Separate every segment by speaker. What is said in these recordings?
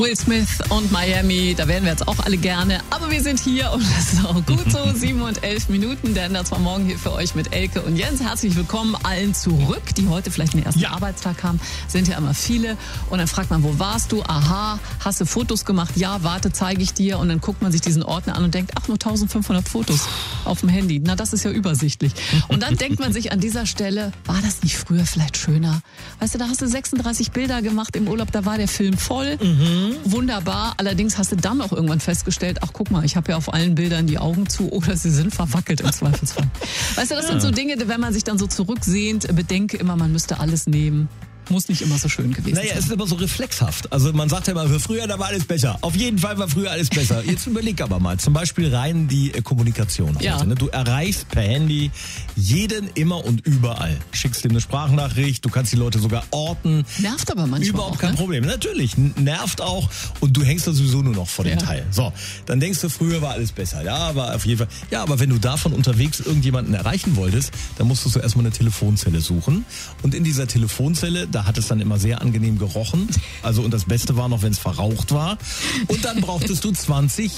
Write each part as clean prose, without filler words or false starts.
Speaker 1: Will Smith und Miami, da wären wir jetzt auch alle gerne, aber wir sind hier und das ist auch gut so, 7 und 11 Minuten, denn das war morgen hier für euch mit Elke und Jens. Herzlich willkommen allen zurück, die heute vielleicht den ersten Arbeitstag haben, sind ja immer viele und dann fragt man, wo warst du? Aha, hast du Fotos gemacht? Ja, warte, zeige ich dir und dann guckt man sich diesen Ordner an und denkt, ach, nur 1500 Fotos auf dem Handy, na das ist ja übersichtlich. Und dann denkt man sich an dieser Stelle, war das nicht früher vielleicht schöner? Weißt du, da hast du 36 Bilder gemacht im Urlaub, da war der Film voll. Wunderbar, allerdings hast du dann auch irgendwann festgestellt, ach guck mal, ich habe ja auf allen Bildern die Augen zu oder sie sind verwackelt im Zweifelsfall. Weißt du, das sind so Dinge, wenn man sich dann so zurücksehnt, bedenke immer, man müsste alles nehmen. Muss nicht immer so schön gewesen sein.
Speaker 2: Naja, es ist immer so reflexhaft. Also man sagt ja immer, für früher, da war alles besser. Auf jeden Fall war früher alles besser. Jetzt überleg aber mal, zum Beispiel rein die Kommunikation heute. Ne? Du erreichst per Handy jeden immer und überall. Schickst ihm eine Sprachnachricht, du kannst die Leute sogar orten.
Speaker 1: Nervt aber manchmal
Speaker 2: überhaupt
Speaker 1: auch,
Speaker 2: kein
Speaker 1: ne?
Speaker 2: Problem. Natürlich, nervt auch und du hängst da sowieso nur noch vor dem Teil. So, dann denkst du, früher war alles besser. Ja, aber auf jeden Fall. Ja, aber wenn du davon unterwegs irgendjemanden erreichen wolltest, dann musstest du erstmal eine Telefonzelle suchen. Und in dieser Telefonzelle, da hat es dann immer sehr angenehm gerochen. Also, und das Beste war noch, wenn es verraucht war. Und dann brauchtest du 20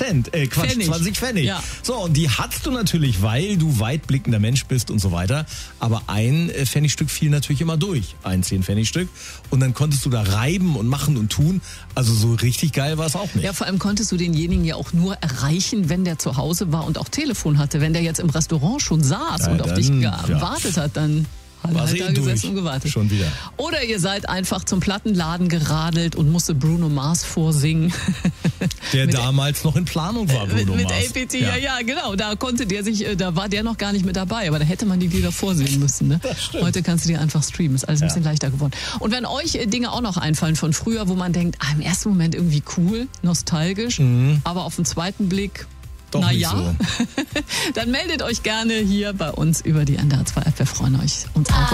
Speaker 2: Pfennig.
Speaker 1: Ja.
Speaker 2: So, und die hattest du natürlich, weil du weitblickender Mensch bist und so weiter. Aber ein Pfennigstück fiel natürlich immer durch. Ein 10-Pfennigstück. Und dann konntest du da reiben und machen und tun. Also so richtig geil war es auch nicht.
Speaker 1: Ja, vor allem konntest du denjenigen ja auch nur erreichen, wenn der zu Hause war und auch Telefon hatte. Wenn der jetzt im Restaurant schon saß und auf dich gewartet hat, dann hat er gesessen und gewartet.
Speaker 2: Schon wieder.
Speaker 1: Oder ihr seid einfach zum Plattenladen geradelt und musste Bruno Mars vorsingen.
Speaker 2: Der damals noch in Planung war, Bruno
Speaker 1: mit
Speaker 2: Mars.
Speaker 1: APT, ja, genau. Da konnte der sich, da war der noch gar nicht mit dabei, aber da hätte man die Lieder vorsingen müssen. Ne?
Speaker 2: Das stimmt.
Speaker 1: Heute kannst du dir einfach streamen, ist alles ein bisschen leichter geworden. Und wenn euch Dinge auch noch einfallen von früher, wo man denkt, im ersten Moment irgendwie cool, nostalgisch, aber auf den zweiten Blick,
Speaker 2: doch nicht so.
Speaker 1: Dann meldet euch gerne hier bei uns über die NDR 2 App. Wir freuen uns auch.